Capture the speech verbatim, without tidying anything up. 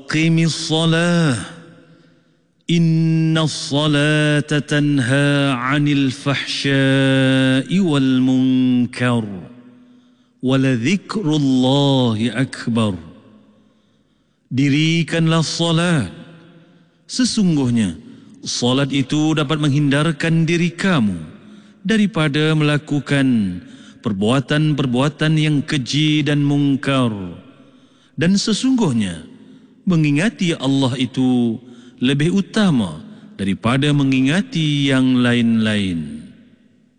aqimis salah innas salata tanha 'anil fahsya'i wal munkar wa ladhikrullahi akbar. Dirikanlah salat, sesungguhnya salat itu dapat menghindarkan diri kamu daripada melakukan perbuatan-perbuatan yang keji dan mungkar, dan sesungguhnya mengingati Allah itu lebih utama daripada mengingati yang lain-lain.